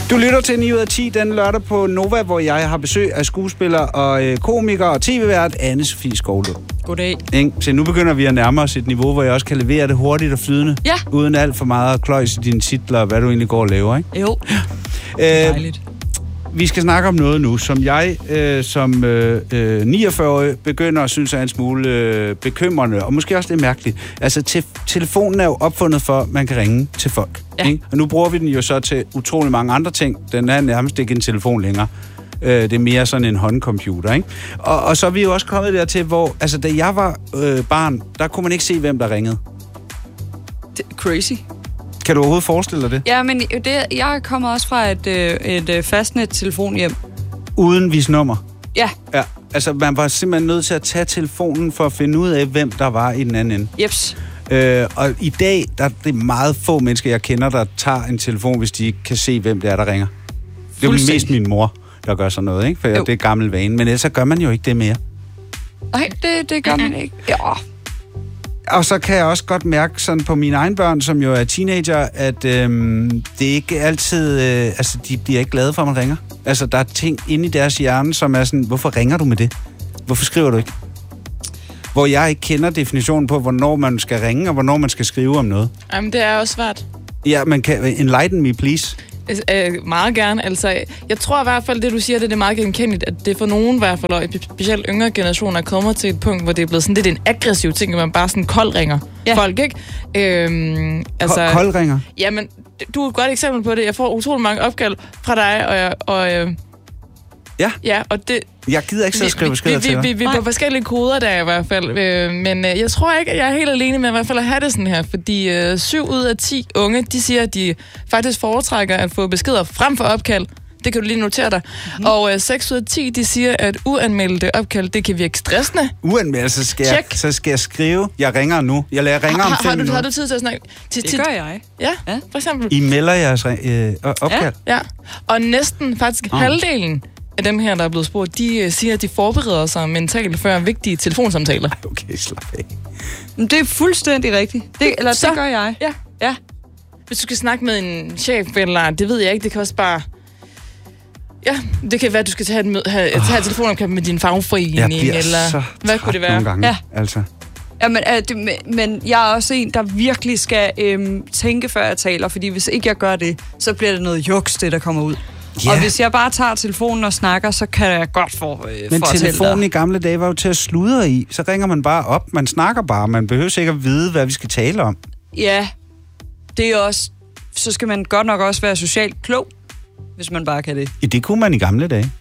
Du lytter til 9 ud af 10 den lørdag på Nova, hvor jeg har besøg af skuespiller og komiker og tv-vært Anne-Sophie Skovlund. Goddag. Så nu begynder vi at nærme os et niveau, hvor jeg også kan levere det hurtigt og flydende. Ja. Uden alt for meget kløjs i dine titler, hvad du egentlig går og laver, ikke? Jo. Dejligt. Vi skal snakke om noget nu, som jeg som 49-årig begynder at synes er en smule bekymrende, og måske også lidt mærkeligt. Altså, telefonen er jo opfundet for, at man kan ringe til folk. Ja. Ikke? Og nu bruger vi den jo så til utrolig mange andre ting. Den er nærmest ikke en telefon længere. Det er mere sådan en håndcomputer, ikke? Og så er vi jo også kommet dertil, hvor... Altså, da jeg var barn, der kunne man ikke se, hvem der ringede. Crazy. Kan du overhovedet forestille dig det? Ja, men jeg kommer også fra et fastnet-telefon hjem. Uden vis nummer? Ja. Ja, altså man var simpelthen nødt til at tage telefonen for at finde ud af, hvem der var i den anden ende. Jeps. Og i dag, der er det meget få mennesker, jeg kender, der tager en telefon, hvis de ikke kan se, hvem det er, der ringer. Det er jo mest min mor, der gør sådan noget, ikke? For det er gammel vane. Men ellers så gør man jo ikke det mere. Nej, det gør man ikke. Ja. Og så kan jeg også godt mærke sådan på mine egne børn, som jo er teenager, at det ikke altid... de bliver ikke glade for, at man ringer. Altså, der er ting inde i deres hjerne, som er sådan, hvorfor ringer du med det? Hvorfor skriver du ikke? Hvor jeg ikke kender definitionen på, hvornår man skal ringe, og hvornår man skal skrive om noget. Jamen, det er også svært. Ja, man kan... Enlighten me, please. Meget gerne. Altså, jeg tror i hvert fald, det du siger, det er meget genkendeligt, at det for nogen i hvert fald, og specielt yngre generationer, kommer til et punkt, hvor det er blevet sådan lidt en aggressiv ting, at man bare sådan koldringer folk, ikke? Koldringer? Jamen, du er et godt eksempel på det. Jeg får utrolig mange opkald fra dig, Ja, og det... Jeg gider ikke sidde og skrive beskeder til dig. Vi er på forskellige koder der i hvert fald. Men jeg tror ikke, at jeg er helt alene med i hvert fald at have det sådan her. Fordi 7 ud af 10 unge, de siger, at de faktisk foretrækker at få beskeder frem for opkald. Det kan du lige notere dig. Mm-hmm. Og 6 ud af 10, de siger, at uanmeldte opkald, det kan virke stressende. Uanmeldt, så skal jeg skrive, jeg ringer nu. Jeg lader ringe om 5 minutter. Har du tid til at snakke? Det gør jeg. Ja, for eksempel. I melder jeres opkald? Ja. Og næsten faktisk halvdelen af dem her, der er blevet spurgt, de siger, at de forbereder sig mentalt før vigtige telefonsamtaler. Okay, slap af. Det er fuldstændig rigtigt. Det gør jeg. Ja. Hvis du skal snakke med en chef, eller det ved jeg ikke, det kan også bare... Ja, det kan være, at du skal tage et telefonopkald med din fagforening, eller hvad kunne det være? Nogle gange, altså. Ja, men jeg er også en, der virkelig skal tænke, før jeg taler, fordi hvis ikke jeg gør det, så bliver det noget juks, det der kommer ud. Yeah. Og hvis jeg bare tager telefonen og snakker, så kan jeg godt Men telefonen i gamle dage var jo til at sludre i. Så ringer man bare op, man snakker bare, man behøver ikke at vide, hvad vi skal tale om. Ja, det er også... Så skal man godt nok også være socialt klog, hvis man bare kan det. Ja, det kunne man i gamle dage.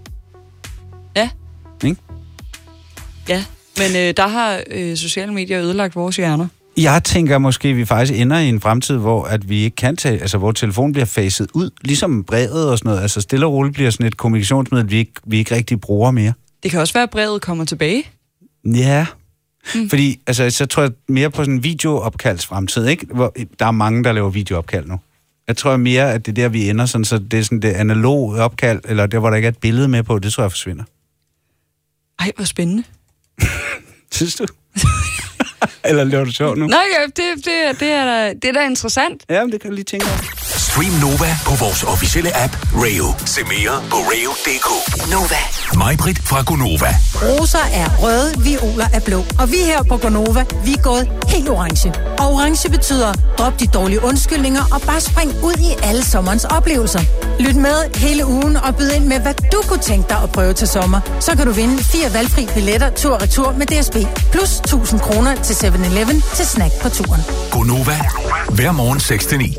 Ja. Ikke? Ja, men der har sociale medier ødelagt vores hjerner. Jeg tænker måske, at vi faktisk ender i en fremtid, hvor at vi ikke kan tage, altså hvor telefonen bliver faset ud, ligesom brevet og sådan noget. Altså stille og roligt bliver sådan et kommunikationsmiddel, vi ikke rigtig bruger mere. Det kan også være, at brevet kommer tilbage. Ja, fordi altså, så tror jeg mere på sådan en videoopkaldsfremtid, ikke? Hvor der er mange, der laver videoopkald nu. Jeg tror mere, at det er der, vi ender, sådan, så det er sådan det analoge opkald, eller der, hvor der ikke er et billede med på, det tror jeg forsvinder. Ej, hvor spændende. Synes du? Eller laver du sjov nu? Nej, det er da interessant. Ja, men det kan du lige tænke over. Stream Nova på vores officielle app, Rayo. Se mere på rayo.dk. Nova. Mig-Britt fra Gonova. Roser er røde, violer er blå. Og vi her på Gonova, vi er gået helt orange. Og orange betyder, drop de dårlige undskyldninger og bare spring ud i alle sommerens oplevelser. Lyt med hele ugen og byd ind med, hvad du kunne tænke dig at prøve til sommer. Så kan du vinde 4 valgfri billetter tur og retur med DSB. Plus 1.000 kroner til 7-Eleven til snack på turen. Gonova. Hver morgen 6-9.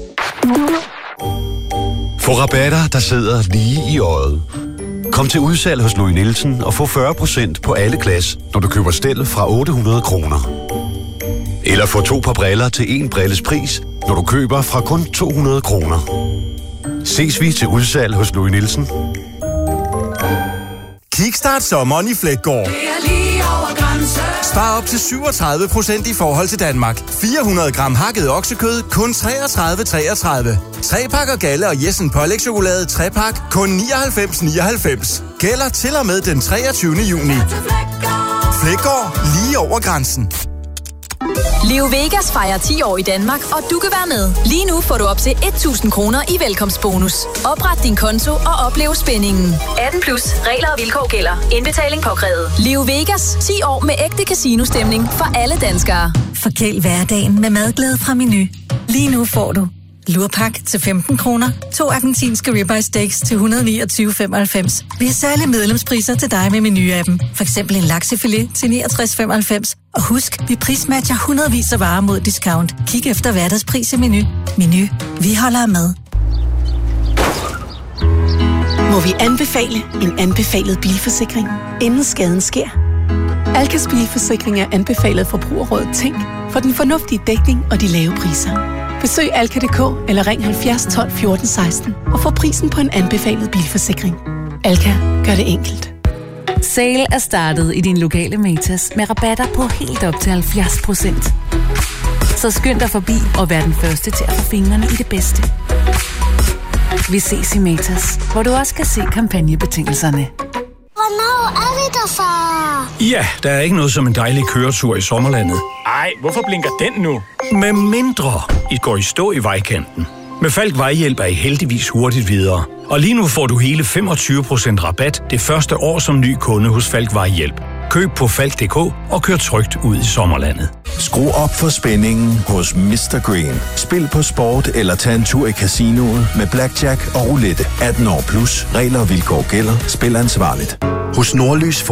Få rabatter, der sidder lige i øjet. Kom til udsalg hos Louis Nielsen og få 40% på alle glas, når du køber stel fra 800 kroner. Eller få 2 par briller til 1 brilles pris, når du køber fra kun 200 kroner. Ses vi til udsalg hos Louis Nielsen. Kickstart sommeren i Fleggaard. Spar op til 37% i forhold til Danmark. 400 gram hakket oksekød, kun 33,33. 3 pakker Galle og Jessen pålægtschokolade 3-pak, kun 99,99. Gælder til og med den 23. juni. Fleggaard, lige over grænsen. Leo Vegas fejrer 10 år i Danmark, og du kan være med. Lige nu får du op til 1.000 kroner i velkomstbonus. Opret din konto og oplev spændingen. 18 plus. Regler og vilkår gælder. Indbetaling påkrævet. Leo Vegas. 10 år med ægte casino-stemning for alle danskere. Forkæl hverdagen med madglæde fra Meny. Lige nu får du lurpak til 15 kroner, 2 argentinske ribeye steaks til 129,95. Vi har særlige medlemspriser til dig med Meny-appen. For eksempel en laksefilet til 69,95. Og husk, vi prismatcher hundredvis af varer mod discount. Kig efter hverdagspris i Meny. Meny. Vi holder med. Må vi anbefale en anbefalet bilforsikring, inden skaden sker? Alkas bilforsikring er anbefalet Forbrugerrådet Tænk for den fornuftige dækning og de lave priser. Besøg alka.dk eller ring 70 12 14 16 og få prisen på en anbefalet bilforsikring. Alka gør det enkelt. Sale er startet i din lokale Matas med rabatter på helt op til 70%. Så skynd dig forbi og vær den første til at få fingrene i det bedste. Vi ses i Matas, hvor du også kan se kampagnebetingelserne. Hvornår er vi der, far? Ja, der er ikke noget som en dejlig køretur i sommerlandet. Ej, hvorfor blinker den nu? Med mindre I går i stå i vejkanten. Med Falk Vejhjælp er I heldigvis hurtigt videre. Og lige nu får du hele 25% rabat det første år som ny kunde hos Falk Vejhjælp. Køb på falk.dk og kør trygt ud i sommerlandet. Skru op for spændingen hos Mr. Green. Spil på sport eller tag en tur i casinoet med blackjack og roulette. 18 år plus. Regler og vilkår gælder. Spil ansvarligt. Hos Nordlys